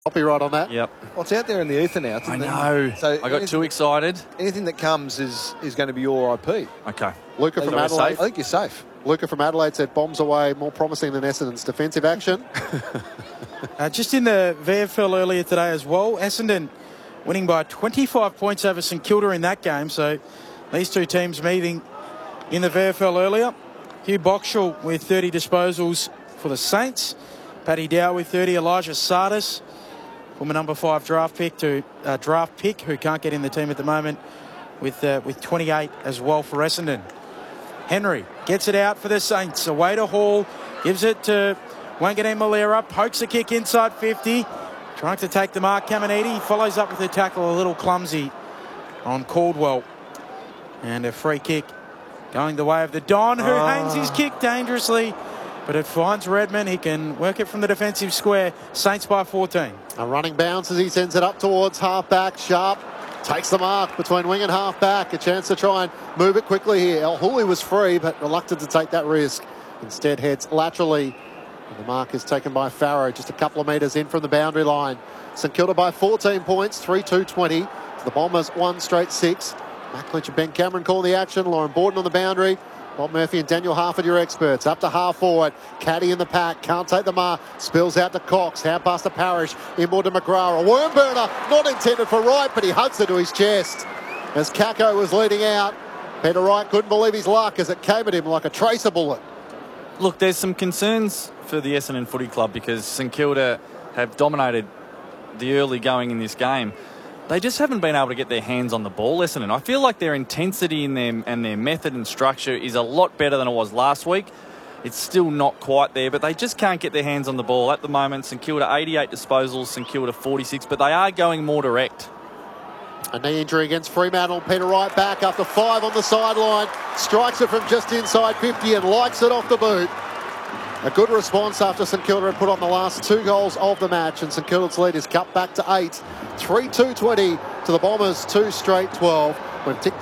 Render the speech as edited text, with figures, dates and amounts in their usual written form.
Copyright on that. Yep. Well, it's out there in the ether now. I know. So I got too excited. Anything that comes is going to be your IP. Okay. Luca from we're Adelaide. safe? I think you're safe. Luca from Adelaide said bombs away more promising than Essendon's defensive action. Just in the VFL earlier today as well, Essendon winning by 25 points over St Kilda in that game. So these two teams meeting in the VFL earlier. Hugh Boxall with 30 disposals for the Saints. Paddy Dow with 30. Elijah Sardis, former number 5 draft pick who can't get in the team at the moment, with 28 as well for Essendon. Henry gets it out for the Saints. Away to Hall. Gives it to Wanganeen Malera. Pokes a kick inside 50. Trying to take the mark. Caminiti follows up with a tackle a little clumsy on Caldwell. And a free kick going the way of the Don, who hangs his kick dangerously. But it finds Redman. He can work it from the defensive square. Saints by 14. A running bounce as he sends it up towards half-back. Sharp takes the mark between wing and half-back. A chance to try and move it quickly here. El Houli was free, but reluctant to take that risk. Instead heads laterally. And the mark is taken by Farrow, just a couple of metres in from the boundary line. St Kilda by 14 points, 3-2-20. The Bombers 1 straight 6. Matt Lynch and Ben Cameron call the action. Lauren Borden on the boundary. Bob Murphy and Daniel Harford, your experts. Up to half forward. Caddy in the pack. Can't take the mark. Spills out to Cox. Hand pass to Parrish. Inboard to McGrath. A worm burner. Not intended for Wright, but he hugs it to his chest. As Kako was leading out, Peter Wright couldn't believe his luck as it came at him like a tracer bullet. Look, there's some concerns for the Essendon Footy Club because St Kilda have dominated the early going in this game. They just haven't been able to get their hands on the ball, Essendon. I feel like their intensity in them and their method and structure is a lot better than it was last week. It's still not quite there, but they just can't get their hands on the ball. At the moment, St Kilda 88 disposals, St Kilda 46, but they are going more direct. A knee injury against Fremantle. Peter Wright back after 5 on the sideline. Strikes it from just inside 50 and likes it off the boot. A good response after St Kilda had put on the last 2 goals of the match, and St Kilda's lead is cut back to 8. 3-2-20 to the Bombers, 2 straight 12. When tick